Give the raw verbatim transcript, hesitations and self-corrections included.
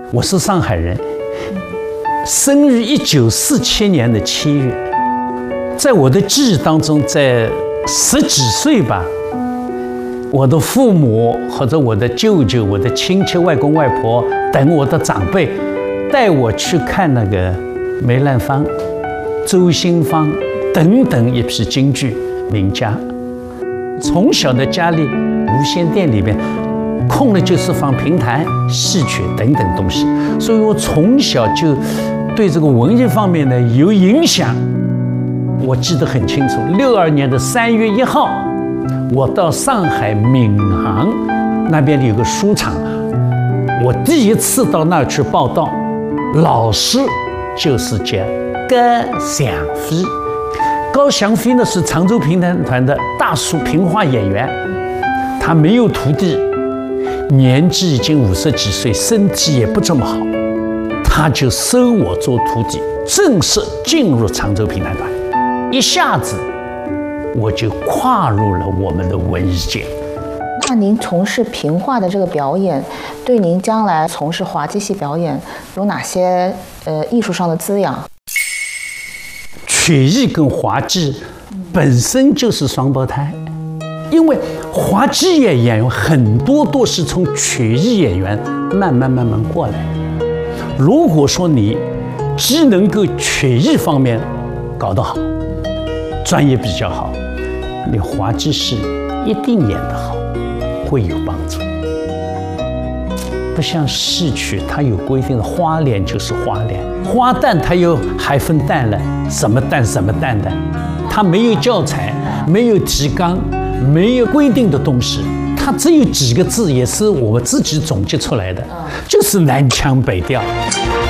我是上海人，生于一九四七年的七月。在我的记忆当中，在十几岁吧，我的父母或者我的舅舅、我的亲戚、外公外婆等我的长辈，带我去看那个梅兰芳、周新芳等等一批京剧名家。从小的家里无线电里边空了就是放评弹、戏曲等等东西，所以我从小就对这个文艺方面呢有影响。我记得很清楚，六二年的三月一号，我到上海闵行那边有个书场，我第一次到那儿去报道，老师就是叫高翔飞。高翔飞呢是常州评弹团的大数评话演员，他没有徒弟，年纪已经五十几岁，身体也不这么好，他就收我做徒弟，正式进入常州评弹团。一下子我就跨入了我们的文艺界。 那您从事评话的这个表演，对您将来从事滑稽戏表演有哪些呃艺术上的滋养？ 曲艺跟滑稽本身就是双胞胎，因为滑稽演员很多都是从曲艺演员慢慢慢慢过来的。如果说你既能够曲艺方面搞得好，专业比较好，你滑稽戏一定演得好，会有帮助。不像戏曲，它有规定的花脸就是花脸，花旦它又还分旦了，什么旦什么旦的，它没有教材，没有提纲，没有规定的东西，它只有几个字，也是我们自己总结出来的，就是南腔北调。